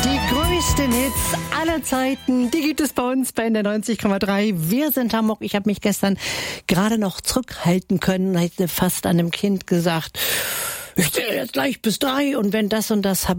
Die größten Hits aller Zeiten, die gibt es bei uns bei der 90,3. Wir sind Hamburg. Ich habe mich gestern gerade noch zurückhalten können, hätte fast einem Kind gesagt, ich zähle jetzt gleich bis 3 und wenn das und das, habe